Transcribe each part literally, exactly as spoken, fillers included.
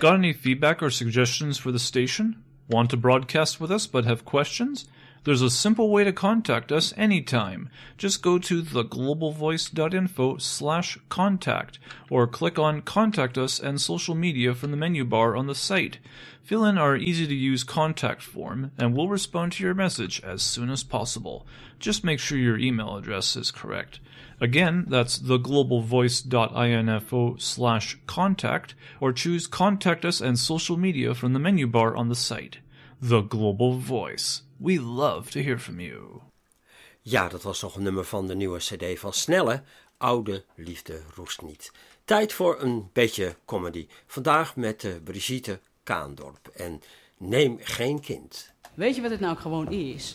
Got any feedback or suggestions for the station? Want to broadcast with us but have questions? There's a simple way to contact us anytime. Just go to theglobalvoice.info slash contact or click on Contact Us and Social Media from the menu bar on the site. Fill in our easy-to-use contact form and we'll respond to your message as soon as possible. Just make sure your email address is correct. Again, that's theglobalvoice.info slash contact or choose Contact Us and Social Media from the menu bar on the site. The Global Voice. We love to hear from you. Ja, dat was nog een nummer van de nieuwe cd van Snelle. Oude liefde roest niet. Tijd voor een beetje comedy. Vandaag met uh, Brigitte Kaandorp. En Neem geen kind. Weet je wat het nou gewoon is?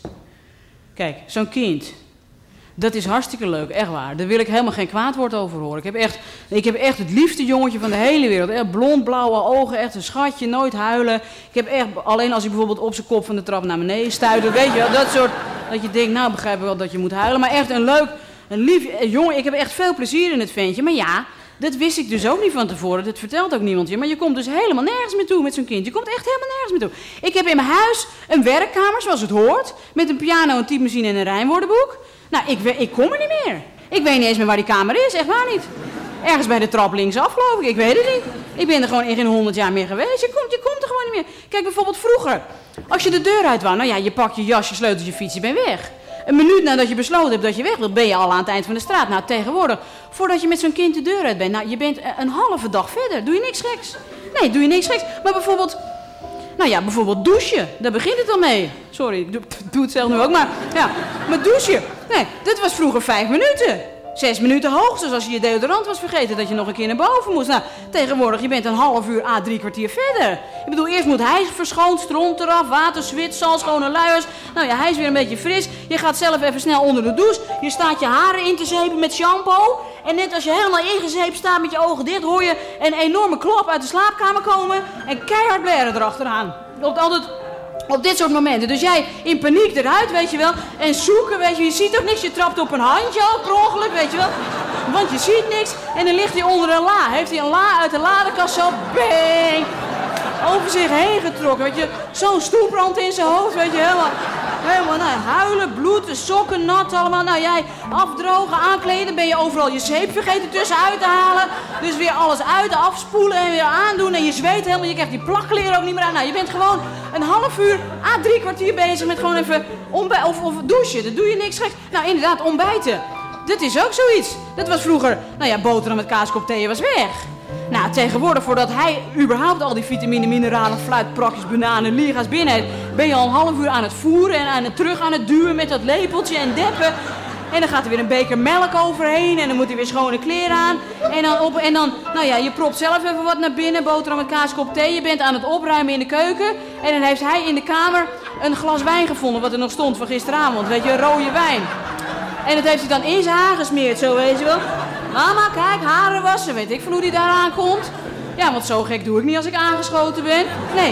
Kijk, zo'n kind... Dat is hartstikke leuk, echt waar. Daar wil ik helemaal geen kwaad woord over horen. Ik heb echt, ik heb echt het liefste jongetje van de hele wereld. Echt blond, blauwe ogen, echt een schatje, nooit huilen. Ik heb echt, alleen als hij bijvoorbeeld op zijn kop van de trap naar beneden stuit, weet je wel, dat soort, dat je denkt, nou begrijp ik wel dat je moet huilen. Maar echt een leuk, een lief jongen, ik heb echt veel plezier in het ventje. Maar ja, dat wist ik dus ook niet van tevoren, dat vertelt ook niemand je. Maar je komt dus helemaal nergens meer toe met zo'n kind. Je komt echt helemaal nergens meer toe. Ik heb in mijn huis een werkkamer, zoals het hoort, met een piano, een typemachine en een rijmwoordenboek. Nou, ik, ik kom er niet meer. Ik weet niet eens meer waar die kamer is, echt waar niet. Ergens bij de trap linksaf, geloof ik. Ik weet het niet. Ik ben er gewoon in geen honderd jaar meer geweest. Je komt, je komt er gewoon niet meer. Kijk, bijvoorbeeld vroeger. Als je de deur uit wou, nou ja, je pakt je jas, je sleutels, je fiets, je bent weg. Een minuut nadat je besloten hebt dat je weg wilt, ben je al aan het eind van de straat. Nou, tegenwoordig, voordat je met zo'n kind de deur uit bent, nou, je bent een halve dag verder. Doe je niks geks. Nee, doe je niks geks. Maar bijvoorbeeld... Nou ja, bijvoorbeeld douchen. Daar begint het al mee. Sorry, ik doe, doe het zelf nu ook, maar ja. Maar douchen. Nee, dat was vroeger vijf minuten. Zes minuten hoogstens als je je deodorant was vergeten dat je nog een keer naar boven moest. Nou, tegenwoordig, je bent een half uur à drie kwartier verder. Ik bedoel, eerst moet hij verschoond, stront eraf, water, zwit, zal, schone luiers. Nou ja, hij is weer een beetje fris. Je gaat zelf even snel onder de douche. Je staat je haren in te zeepen met shampoo. En net als je helemaal ingezeept staat met je ogen dicht, hoor je een enorme klap uit de slaapkamer komen. En keihard blaren erachteraan. Loopt altijd... Op dit soort momenten. Dus jij in paniek eruit, weet je wel. En zoeken, weet je. Je ziet ook niks. Je trapt op een handje ook per ongeluk, weet je wel. Want je ziet niks. En dan ligt hij onder een la. Heeft hij een la uit de ladekast zo, bang, over zich heen getrokken, weet je. Zo'n stoelbrand in zijn hoofd, weet je. Helemaal, helemaal nou, huilen, bloed, de sokken nat allemaal. Nou, jij afdrogen, aankleden. Ben je overal je zeep vergeten tussenuit te halen. Dus weer alles uit, afspoelen en weer aandoen. En je zweet helemaal. Je krijgt die plakkleren ook niet meer aan. Nou, je bent gewoon een half uur à drie kwartier bezig met gewoon even ontbijten of, of douchen. Dat doe je niks geks. Nou, inderdaad, ontbijten. Dat is ook zoiets. Dat was vroeger, nou ja, boterham met kaaskop thee was weg. Nou, tegenwoordig, voordat hij überhaupt al die vitamine, mineralen, fluitprakjes, bananen, liga's binnen heeft, ben je al een half uur aan het voeren en aan het terug aan het duwen met dat lepeltje en deppen. En dan gaat er weer een beker melk overheen en dan moet hij weer schone kleren aan. En dan, op, en dan, nou ja, je propt zelf even wat naar binnen, boterham met kaaskop thee. Je bent aan het opruimen in de keuken. En dan heeft hij in de kamer een glas wijn gevonden, wat er nog stond van gisteravond. Weet je, rode wijn. En dat heeft hij dan in zijn haar gesmeerd, zo weet je wel. Mama, kijk, haren wassen, weet ik van hoe die daar aankomt. Ja, want zo gek doe ik niet als ik aangeschoten ben. Nee.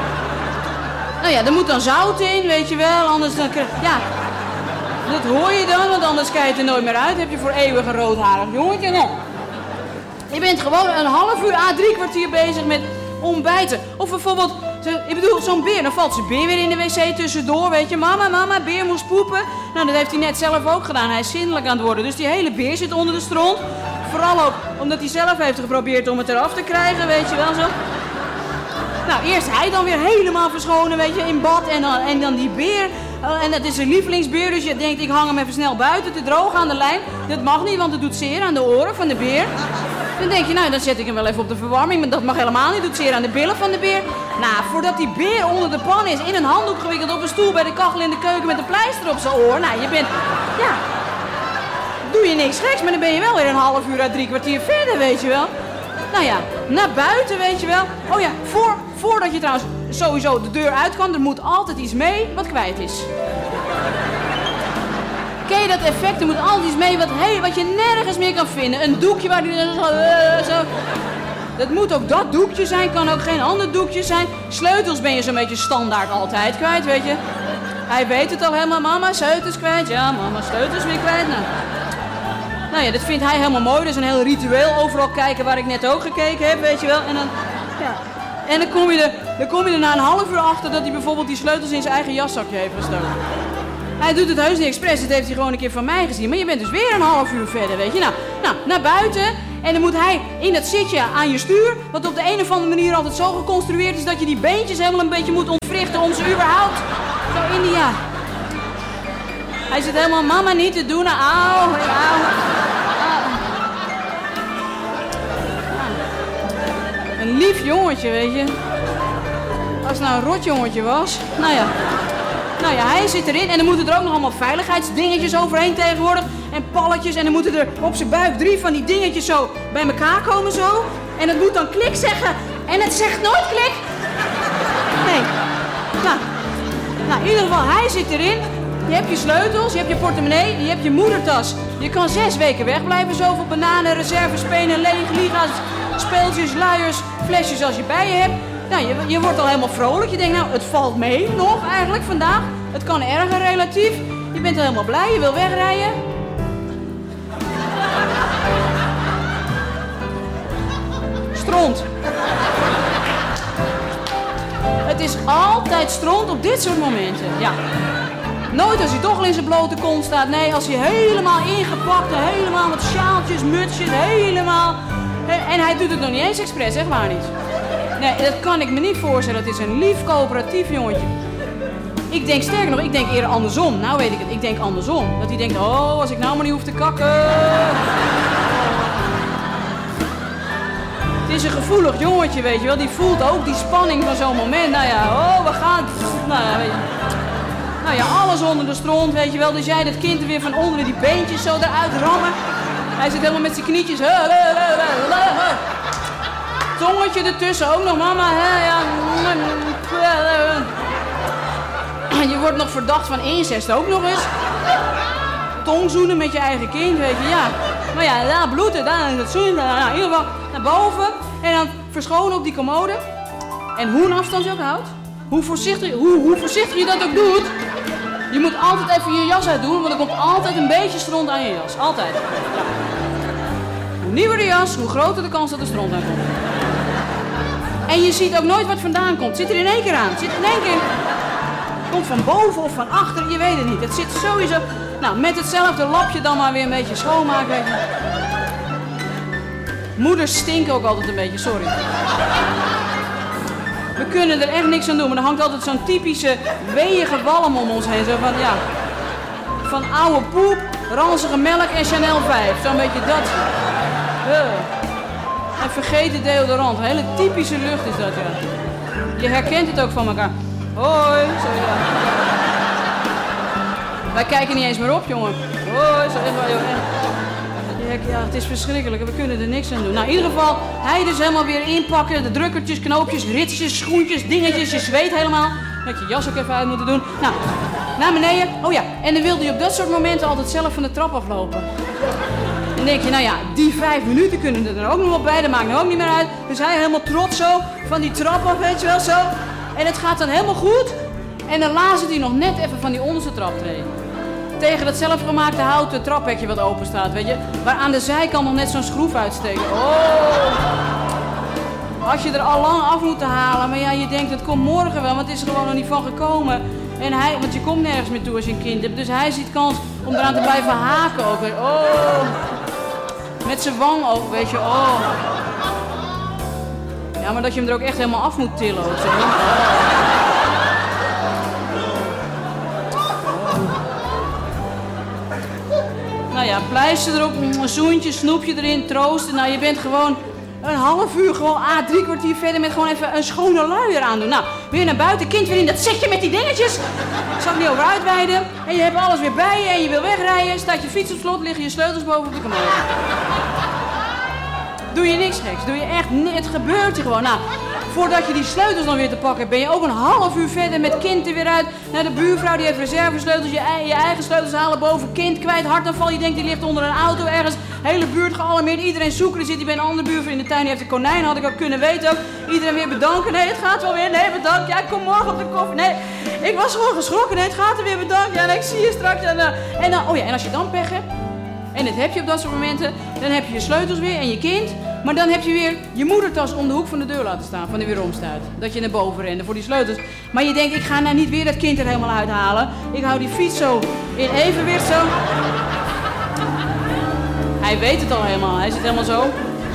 Nou ja, er moet dan zout in, weet je wel, anders dan... Ja, dat hoor je dan, want anders kijk je er nooit meer uit. Heb je voor eeuwig een roodharig jongetje. Nou, je bent gewoon een half uur à drie kwartier bezig met ontbijten. Of bijvoorbeeld, ik bedoel, zo'n beer, dan valt zijn beer weer in de wc tussendoor, weet je. Mama, mama, beer moest poepen. Nou, dat heeft hij net zelf ook gedaan. Hij is zindelijk aan het worden. Dus die hele beer zit onder de stront. Vooral ook omdat hij zelf heeft geprobeerd om het eraf te krijgen, weet je wel zo. Nou, eerst hij dan weer helemaal verschonen, weet je, in bad. En dan, en dan die beer. En dat is een lievelingsbeer, dus je denkt, ik hang hem even snel buiten te drogen aan de lijn. Dat mag niet, want het doet zeer aan de oren van de beer. Dan denk je, nou, dan zet ik hem wel even op de verwarming, maar dat mag helemaal niet. Doet zeer aan de billen van de beer. Nou, voordat die beer onder de pan is, in een handdoek gewikkeld op een stoel bij de kachel in de keuken met een pleister op zijn oor. Nou, je bent, ja, doe je niks geks, maar dan ben je wel weer een half uur à drie kwartier verder, weet je wel. Nou ja, naar buiten, weet je wel. Oh ja, voor, voordat je trouwens sowieso de deur uit kan, er moet altijd iets mee wat kwijt is. Ken je dat effect? Er moet altijd iets mee wat, hey, wat je nergens meer kan vinden. Een doekje waar die zo, uh, zo... Dat moet ook dat doekje zijn, kan ook geen ander doekje zijn. Sleutels ben je zo'n beetje standaard altijd kwijt, weet je. Hij weet het al helemaal, mama, sleutels kwijt. Ja, mama, sleutels weer kwijt. Nou. nou ja, dat vindt hij helemaal mooi. Dat is een heel ritueel, overal kijken waar ik net ook gekeken heb, weet je wel. En dan, ja. En dan kom, je er, dan kom je er na een half uur achter dat hij bijvoorbeeld die sleutels in zijn eigen jaszakje heeft gestoken. Hij doet het heus niet expres, dat heeft hij gewoon een keer van mij gezien. Maar je bent dus weer een half uur verder, weet je. Nou, nou naar buiten. En dan moet hij in dat zitje aan je stuur, wat op de een of andere manier altijd zo geconstrueerd is dat je die beentjes helemaal een beetje moet ontwrichten om ze überhaupt zo in die... Ja. Hij zit helemaal, mama niet te doen, auw, auw. Een lief jongetje, weet je. Als het nou een rotjongetje was, nou ja. Nou ja, hij zit erin en dan moeten er ook nog allemaal veiligheidsdingetjes overheen tegenwoordig. En palletjes en dan moeten er op zijn buik drie van die dingetjes zo bij elkaar komen zo. En het moet dan klik zeggen en het zegt nooit klik. Nee. Nou, nou, in ieder geval, hij zit erin. Je hebt je sleutels, je hebt je portemonnee, je hebt je moedertas. Je kan zes weken wegblijven, zoveel bananen, reserves, spenen, leeg, liga's, speeltjes, luiers, flesjes als je bij je hebt. Nou, je, je wordt al helemaal vrolijk. Je denkt, nou, het valt mee nog eigenlijk vandaag. Het kan erger relatief. Je bent al helemaal blij, je wil wegrijden. Stront. Het is altijd stront op dit soort momenten, ja. Nooit als hij toch al in zijn blote kont staat. Nee, als hij helemaal ingepakt, helemaal met sjaaltjes, mutsjes, helemaal... En hij doet het nog niet eens expres, echt waar niet. Nee, dat kan ik me niet voorstellen. Het is een lief, coöperatief jongetje. Ik denk, sterker nog, ik denk eerder andersom. Nou weet ik het, ik denk andersom. Dat hij denkt, oh, als ik nou maar niet hoef te kakken. Het is een gevoelig jongetje, weet je wel. Die voelt ook die spanning van zo'n moment. Nou ja, oh, we gaan... Nou ja, weet je... Nou ja, alles onder de stront, weet je wel. Dus jij dat kind er weer van onder die beentjes zo eruit rammen. Hij zit helemaal met zijn knietjes. Tongetje ertussen, ook nog mama. Je wordt nog verdacht van incest ook nog eens. Tongzoenen met je eigen kind, weet je, ja. Maar ja, daar bloeden, daar is het zoenen. Nou, in ieder geval naar boven. En dan verschonen op die commode. En hoe een afstand je ook houdt. Hoe voorzichtig, hoe, hoe voorzichtig je dat ook doet. Je moet altijd even je jas uitdoen, want er komt altijd een beetje stront aan je jas. Altijd. Ja. Hoe nieuwer de jas, hoe groter de kans dat er stront aan komt. En je ziet ook nooit wat vandaan komt. Zit er in één keer aan. Zit er in één keer... Komt van boven of van achter, je weet het niet. Het zit sowieso... Nou, met hetzelfde lapje dan maar weer een beetje schoonmaken. Moeders stinken ook altijd een beetje, sorry. We kunnen er echt niks aan doen, maar er hangt altijd zo'n typische weeige walm om ons heen. Zo van, ja, van oude poep, ranzige melk en Chanel vijf. Zo'n beetje dat. Uh. En vergeten deodorant. Een hele typische lucht is dat, ja. Je herkent het ook van elkaar. Hoi, zo ja. Wij kijken niet eens meer op, jongen. Hoi, zo echt wel, joh. Ja, het is verschrikkelijk. We kunnen er niks aan doen. Nou, in ieder geval, hij dus helemaal weer inpakken. De drukkertjes, knoopjes, ritsjes, schoentjes, dingetjes. Je zweet helemaal. Dat je jas ook even uit moeten doen. Nou, naar beneden. Oh ja, en dan wilde je op dat soort momenten altijd zelf van de trap aflopen. Dan denk je, nou ja, die vijf minuten kunnen er dan ook nog wel bij. Dat maakt nou ook niet meer uit. Dus hij helemaal trots zo van die trap af, weet je wel, zo. En het gaat dan helemaal goed. En dan lazert hij nog net even van die onderste traptree. Tegen dat zelfgemaakte houten traphekje wat open staat, weet je. Waar aan de zijkant nog net zo'n schroef uitsteekt. Oh! Had je er al lang af moeten halen, maar ja, je denkt het komt morgen wel, want het is er gewoon nog niet van gekomen. En hij, want je komt nergens meer toe als je een kind hebt, dus hij ziet kans om eraan te blijven haken ook. Oh! Met zijn wang ook, weet je, oh. Ja, maar dat je hem er ook echt helemaal af moet tillen ook, zo. Nou ja, pleister erop, een zoentje, snoepje erin, troosten. Nou, je bent gewoon een half uur, gewoon ah, drie kwartier verder met gewoon even een schone luier aandoen. Nou, weer naar buiten, kind weer in dat zetje met die dingetjes. Ik zal het niet over uitweiden. En je hebt alles weer bij je en je wil wegrijden. Staat je fiets op slot, liggen je sleutels boven op de commode. Doe je niks geks, doe je echt niks. Het gebeurt je gewoon. Nou, voordat je die sleutels dan weer te pakken hebt, ben je ook een half uur verder met kind er weer uit. Naar de buurvrouw, die heeft reservesleutels, je, je eigen sleutels halen boven, kind kwijt, hartaanval. Je denkt, die ligt onder een auto ergens. Hele buurt gealarmeerd, iedereen zoeken. Er zit hij bij een andere buurvrouw in de tuin, die heeft een konijn, had ik ook kunnen weten ook. Iedereen weer bedanken, nee, het gaat wel weer, nee, bedankt. Ja, ik kom morgen op de koffie, nee. Ik was gewoon geschrokken, nee, het gaat er weer, bedankt. Ja, nee, ik zie je straks. En, uh, en, uh, oh ja, en als je dan pech hebt, en dat heb je op dat soort momenten, dan heb je je sleutels weer en je kind. Maar dan heb je weer je moedertas om de hoek van de deur laten staan, van de weeromstuit. Dat je naar boven rende voor die sleutels. Maar je denkt, ik ga nou niet weer dat kind er helemaal uithalen. Ik hou die fiets zo in evenwicht zo. Hij weet het al helemaal, hij zit helemaal zo.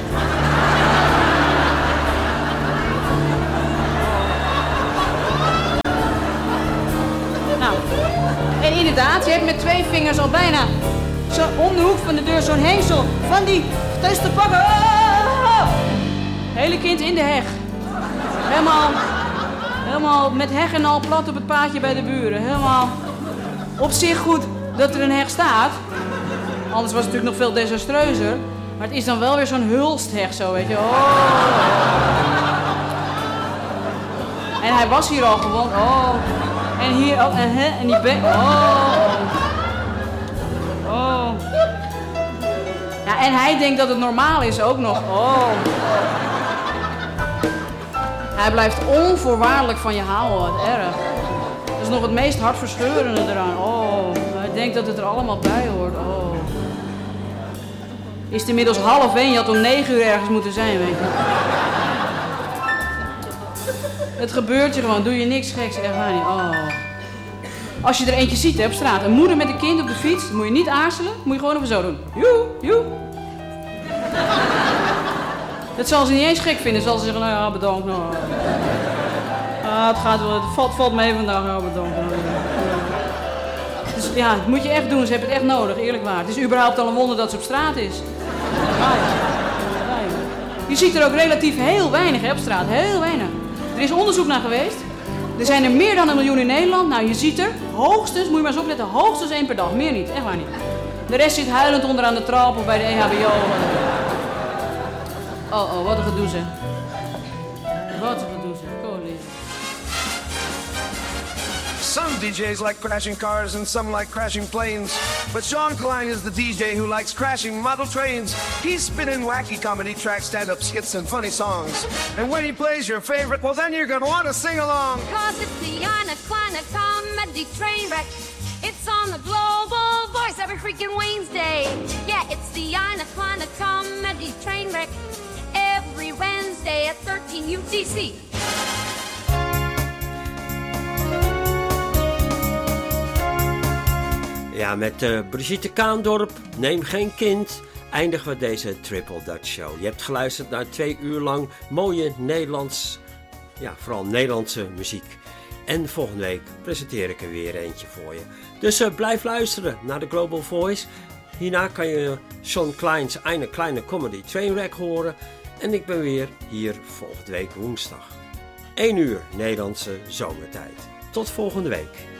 Nou, en inderdaad, je hebt met twee vingers al bijna zo om de hoek van de deur zo'n hengsel van die tussen te pakken. Oh! Hele kind in de heg. Helemaal, helemaal met heg en al plat op het paadje bij de buren. Helemaal op zich goed dat er een heg staat. Anders was het natuurlijk nog veel desastreuzer. Maar het is dan wel weer zo'n hulstheg zo, weet je. Oh. En hij was hier al gewoon. Oh. En hier ook. En, en die bek. Oh. Oh. Ja, en hij denkt dat het normaal is ook nog. Oh. Hij blijft onvoorwaardelijk van je houden. Wat erg. Dat is nog het meest hartverscheurende eraan. Oh. Hij denkt dat het er allemaal bij hoort. Oh. Is het inmiddels half één, je had om negen uur ergens moeten zijn, weet je. Het gebeurt je gewoon, doe je niks geks, echt waar niet. Oh. Als je er eentje ziet hè, op straat, een moeder met een kind op de fiets, dan moet je niet aarzelen, moet je gewoon even zo doen. Joe, joe. Dat zal ze niet eens gek vinden, zal ze zeggen, nou ja, bedankt. Nou. Ah, het gaat wel, het valt, valt mee vandaag, nou, bedankt. Dus ja, dat moet je echt doen, ze hebben het echt nodig, eerlijk waar. Het is überhaupt al een wonder dat ze op straat is. Ah, ja. Ah, ja. Je ziet er ook relatief heel weinig hè, op straat, heel weinig. Er is onderzoek naar geweest. Er zijn er meer dan een miljoen in Nederland. Nou, je ziet er hoogstens, moet je maar eens opletten, hoogstens één per dag. Meer niet, echt waar niet. De rest zit huilend onder aan de trap of bij de E H B O. Oh, oh, wat een gedoe zeg. Wat een gedoe zeg. Kom eens. Some D Js like crashing cars and some like crashing planes. But Sean Klein is the D J who likes crashing model trains. He's spinning wacky comedy tracks, stand-up skits and funny songs. And when he plays your favorite, well then you're gonna want to sing along. Cause it's the Ina Kleina Comedy Train Wreck. It's on the Global Voice every freaking Wednesday. Yeah, it's the Ina Kleina Comedy Train Wreck. Every Wednesday at thirteen U T C. Ja, met uh, Brigitte Kaandorp, Neem geen kind, eindigen we deze Triple Dutch Show. Je hebt geluisterd naar twee uur lang mooie Nederlands, ja, vooral Nederlandse muziek. En volgende week presenteer ik er weer eentje voor je. Dus uh, blijf luisteren naar de Global Voice. Hierna kan je Sean Klein's Eine Kleine Comedy Trainwreck horen. En ik ben weer hier volgende week woensdag. één uur Nederlandse zomertijd. Tot volgende week.